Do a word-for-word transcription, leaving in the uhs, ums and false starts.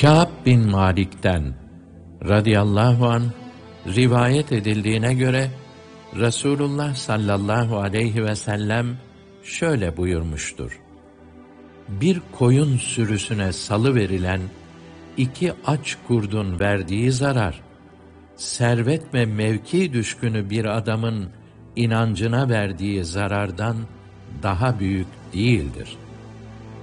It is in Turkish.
Kâb bin Malik'ten radıyallahu anh rivayet edildiğine göre Resulullah sallallahu aleyhi ve sellem şöyle buyurmuştur: Bir koyun sürüsüne salı verilen iki aç kurdun verdiği zarar, servet ve mevki düşkünü bir adamın inancına verdiği zarardan daha büyük değildir.